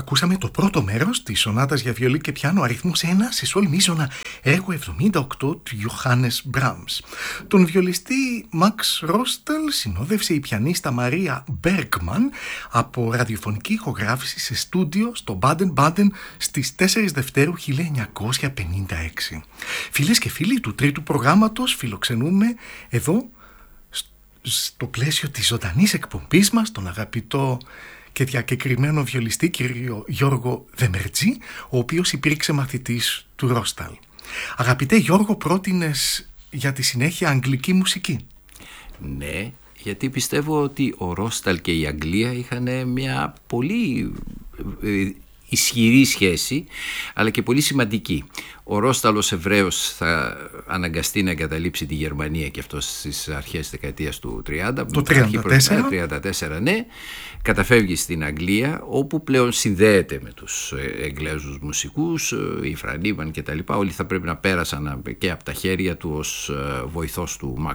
Ακούσαμε το πρώτο μέρος της σονάτας για βιολί και πιάνο αριθμός 1 σε σολ μίζωνα, έργο 78 του Johannes Brahms. Τον βιολιστή Max Rostal συνόδευσε η πιανίστα Μαρία Bergman από ραδιοφωνική ηχογράφηση σε στούντιο στο Baden-Baden στις 4 Δευτέρου 1956. Φίλες και φίλοι του τρίτου προγράμματος, φιλοξενούμε εδώ στο πλαίσιο της ζωντανής εκπομπής μας τον αγαπητό και διακεκριμένο βιολιστή κύριο Γιώργο Δεμερτζή, ο οποίος υπήρξε μαθητής του Ρόσταλ. Αγαπητέ Γιώργο, πρότεινες για τη συνέχεια αγγλική μουσική. Ναι, γιατί πιστεύω ότι ο Ρόσταλ και η Αγγλία είχαν μια πολύ ισχυρή σχέση, αλλά και πολύ σημαντική. Ο Ρόσταλ ως Εβραίος θα αναγκαστεί να εγκαταλείψει τη Γερμανία και αυτό στις αρχές της δεκαετίας του 30. Το 34. Ναι. Καταφεύγει στην Αγγλία, όπου πλέον συνδέεται με τους Εγγλέζους μουσικούς, οι Φρανίμαν και τα λοιπά. Όλοι θα πρέπει να πέρασαν και από τα χέρια του ως βοηθός του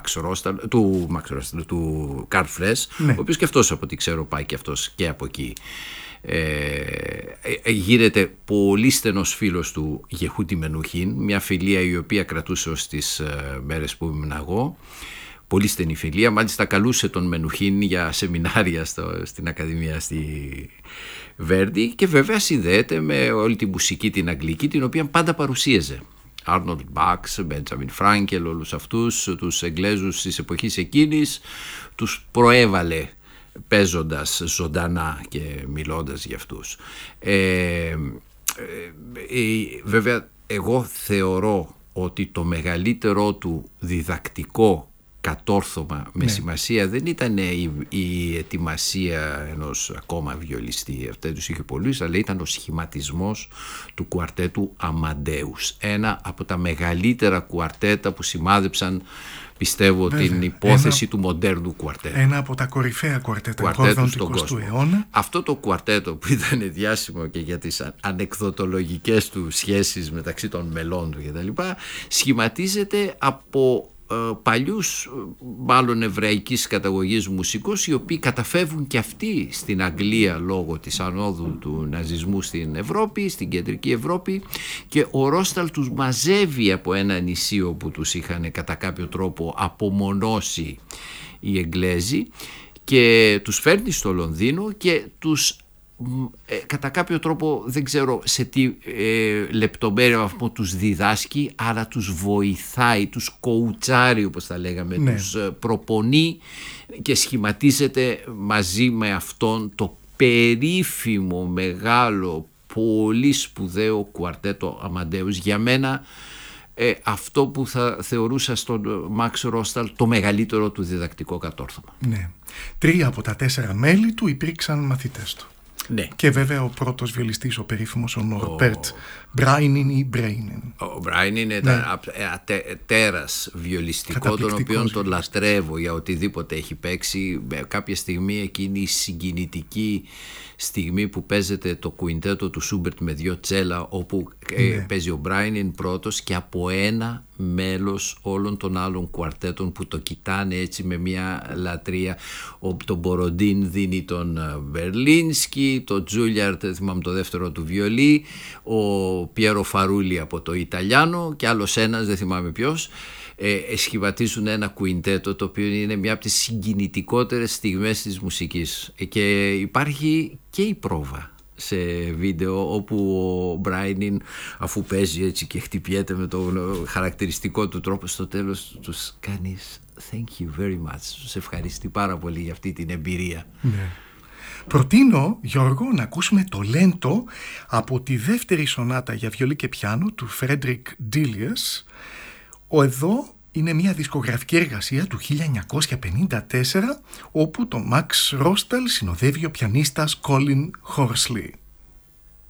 του Καρλ Φρες, ναι. Ο οποίος και αυτός, από ό,τι ξέρω, πάει και αυτός και από εκεί. Γίνεται πολύ στενός φίλος του Γεχούτι Μενούχιν, μια φιλία η οποία κρατούσε ως τις μέρες που ήμουν εγώ. Πολύ στενή φιλία, μάλιστα καλούσε τον Μενούχιν για σεμινάρια στην Ακαδημία στη Βέρντι, και βέβαια συνδέεται με όλη τη μουσική την αγγλική, την οποία πάντα παρουσίαζε. Άρνολντ Μπαξ, Μπέντζαμιν Φράνκελ, όλους αυτούς τους Εγγλέζους της εποχής εκείνης τους προέβαλε παίζοντας ζωντανά και μιλώντας για αυτούς. Βέβαια εγώ θεωρώ ότι το μεγαλύτερό του διδακτικό κατόρθωμα με σημασία δεν ήταν η ετοιμασία ενός ακόμα βιολιστή, αυτά τους είχε πολλούς, αλλά ήταν ο σχηματισμός του κουαρτέτου Αμαντέους, ένα από τα μεγαλύτερα κουαρτέτα που σημάδεψαν, πιστεύω, την υπόθεση του μοντέρνου κουαρτέτου. Ένα από τα κορυφαία κουαρτέτα του 20ου αιώνα. Αυτό το κουαρτέτο, που ήταν διάσημο και για τις ανεκδοτολογικές του σχέσεις μεταξύ των μελών του κτλ., σχηματίζεται από παλιούς, μάλλον εβραϊκής καταγωγής μουσικούς, οι οποίοι καταφεύγουν και αυτοί στην Αγγλία λόγω της ανόδου του ναζισμού στην Ευρώπη, στην κεντρική Ευρώπη, και ο Ρόσταλ τους μαζεύει από ένα νησί όπου τους είχαν κατά κάποιο τρόπο απομονώσει οι Εγγλέζοι, και τους φέρνει στο Λονδίνο και τους κατά κάποιο τρόπο, δεν ξέρω σε τι λεπτομέρεια βαθμό, τους διδάσκει, αλλά τους βοηθάει, τους κοουτσάρει, όπως θα λέγαμε, ναι. Τους προπονεί, και σχηματίζεται μαζί με αυτόν το περίφημο, μεγάλο, πολύ σπουδαίο κουαρτέτο Αμαντέους. Για μένα αυτό που θα θεωρούσα στον Μαξ Ρόσταλ το μεγαλύτερο του διδακτικό κατόρθωμα. Ναι. 3 από τα 4 μέλη του υπήρξαν μαθητές του. Ναι. Και βέβαια ο πρώτος βιολιστής, ο περίφημος ο Νορμπέρτ Μπράινιν ή Μπρέινιν. Ο Μπράινιν ήταν τέρας βιολιστικό, τον οποίον τον λατρεύω για οτιδήποτε έχει παίξει. Κάποια στιγμή, εκείνη η συγκινητική στιγμή που παίζεται το κουιντέτο του Σούμπερτ με 2 τσέλα, όπου παίζει ο Μπράινιν πρώτος και από ένα μέλος όλων των άλλων κουαρτέτων που το κοιτάνε έτσι με μια λατρεία. Τον Μποροντίν δίνει τον Μπερλίνσκι, τον Τζούλιαρτ, θυμάμαι το δεύτερο του βιολί, ο Πιέρο Φαρούλι από το Ιταλιάνο και άλλος ένας, δεν θυμάμαι ποιος. Σχηματίζουν ένα κουιντέτο, το οποίο είναι μια από τις συγκινητικότερες στιγμές της μουσικής, και υπάρχει και η πρόβα σε βίντεο, όπου ο Μπράινιν, αφού παίζει έτσι και χτυπιέται με τον χαρακτηριστικό του τρόπο, στο τέλος τους κάνει thank you very much, τους ευχαριστεί πάρα πολύ για αυτή την εμπειρία. Ναι. Προτείνω, Γιώργο, να ακούσουμε το Λέντο από τη δεύτερη σονάτα για βιολί και πιάνο του Φρέντρικ Ντίλιες. Εδώ είναι μια δισκογραφική εργασία του 1954, όπου τον Max Rostal συνοδεύει ο πιανίστας Colin Horsley.